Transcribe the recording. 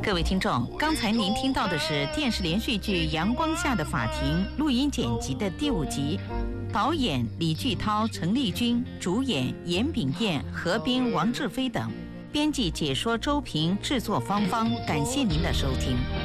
各位听众，刚才您听到的是电视连续剧《阳光下的法庭》录音剪辑的第5集，导演李巨涛、陈丽君，主演严炳彦、何冰、王志飞等，编辑解说周平，制作芳芳。感谢您的收听。